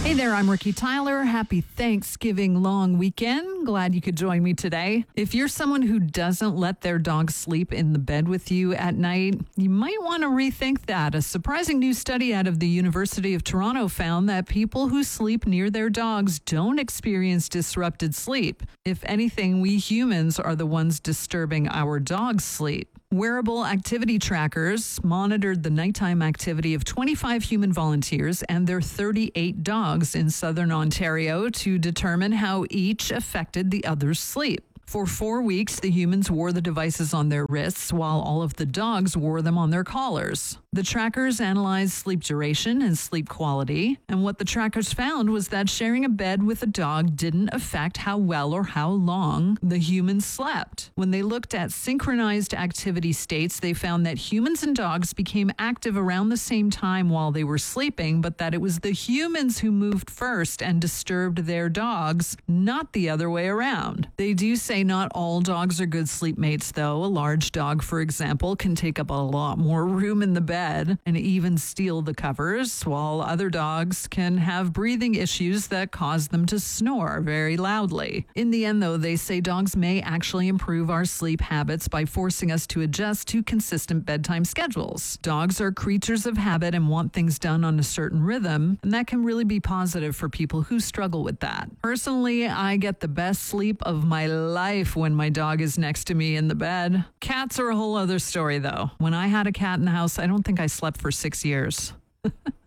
Hey there, I'm Ricky Tyler. Happy Thanksgiving long weekend. Glad you could join me today. If you're someone who doesn't let their dog sleep in the bed with you at night, you might want to rethink that. A surprising new study out of the University of Toronto found that people who sleep near their dogs don't experience disrupted sleep. If anything, we humans are the ones disturbing our dog's sleep. Wearable activity trackers monitored the nighttime activity of 25 human volunteers and their 38 dogs in southern Ontario to determine how each affected the other's sleep. For 4 weeks, the humans wore the devices on their wrists while all of the dogs wore them on their collars. The trackers analyzed sleep duration and sleep quality, and what the trackers found was that sharing a bed with a dog didn't affect how well or how long the humans slept. When they looked at synchronized activity states, they found that humans and dogs became active around the same time while they were sleeping, but that it was the humans who moved first and disturbed their dogs, not the other way around. They do say not all dogs are good sleep mates, though. A large dog, for example, can take up a lot more room in the bed and even steal the covers, while other dogs can have breathing issues that cause them to snore very loudly. In the end, though, they say dogs may actually improve our sleep habits by forcing us to adjust to consistent bedtime schedules. Dogs are creatures of habit and want things done on a certain rhythm, and that can really be positive for people who struggle with that. Personally, I get the best sleep of my life when my dog is next to me in the bed. Cats are a whole other story, though. When I had a cat in the house, I don't think I slept for 6 years.